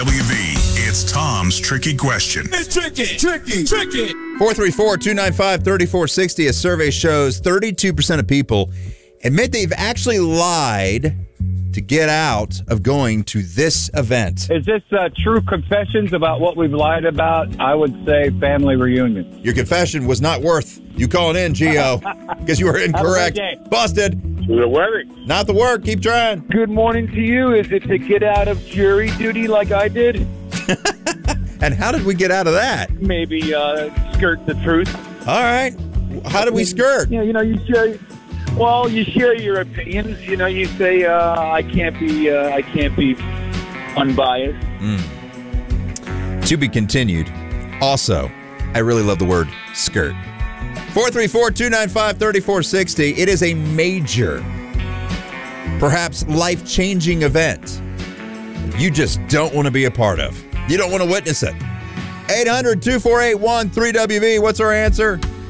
WV, it's Tom's Tricky Question. It's tricky. 434-295-3460. A survey shows 32% of people admit they've actually lied to get out of going to this event. Is this true confessions about what we've lied about? I would say family reunion. Your confession was not worth you calling in, Gio, because you were incorrect. Busted. The wedding. Not the work. Keep trying. Good morning to you. Is it to get out of jury duty like I did? And how did we get out of that? Maybe skirt the truth. All right. How did we skirt? Yeah, you share. Well, you share your opinions. You say I can't be unbiased. To be continued. Also, I really love the word skirt. 434-295-3460. It is a major, perhaps life-changing event you just don't want to be a part of. You don't want to witness it. 800-248-13WV. What's our answer?